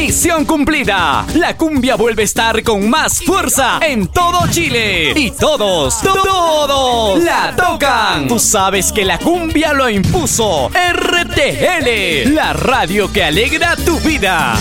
Misión cumplida. La cumbia vuelve a estar con más fuerza en todo Chile. Y todos la tocan. Tú sabes que la cumbia lo impuso RTL, la radio que alegra tu vida.